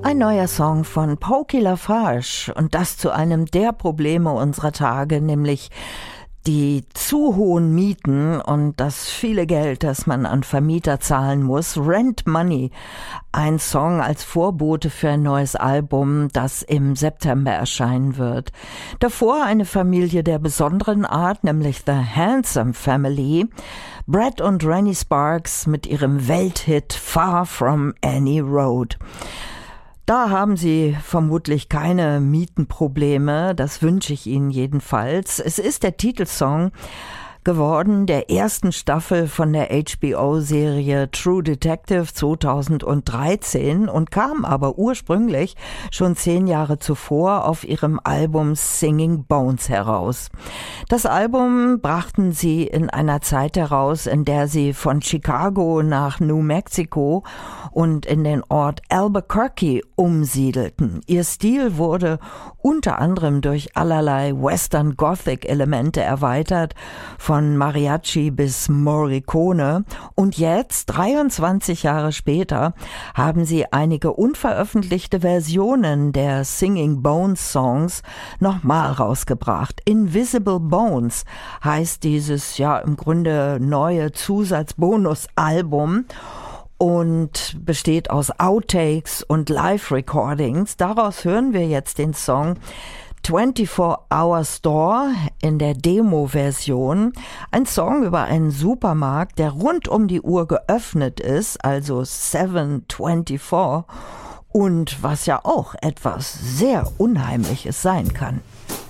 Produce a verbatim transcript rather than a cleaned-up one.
Ein neuer Song von Pokey LaFarge und das zu einem der Probleme unserer Tage, nämlich die zu hohen Mieten und das viele Geld, das man an Vermieter zahlen muss. Rent Money, ein Song als Vorbote für ein neues Album, das im September erscheinen wird. Davor eine Familie der besonderen Art, nämlich The Handsome Family. Brad und Rennie Sparks mit ihrem Welthit Far From Any Road. Da haben Sie vermutlich keine Mietenprobleme, das wünsche ich Ihnen jedenfalls. Es ist der Titelsong geworden der ersten Staffel von der H B O-Serie True Detective zweitausenddreizehn und kam aber ursprünglich schon zehn Jahre zuvor auf ihrem Album Singing Bones heraus. Das Album brachten sie in einer Zeit heraus, in der sie von Chicago nach New Mexico und in den Ort Albuquerque umsiedelten. Ihr Stil wurde unter anderem durch allerlei Western Gothic Elemente erweitert, von Mariachi bis Morricone. Und jetzt, dreiundzwanzig Jahre später, haben sie einige unveröffentlichte Versionen der Singing Bones Songs nochmal rausgebracht. Invisible Bones heißt dieses ja im Grunde neue Zusatzbonusalbum und besteht aus Outtakes und Live-Recordings. Daraus hören wir jetzt den Song twenty-four hour Store in der Demo-Version. Ein Song über einen Supermarkt, der rund um die Uhr geöffnet ist, also seven twenty-four. Und was ja auch etwas sehr Unheimliches sein kann.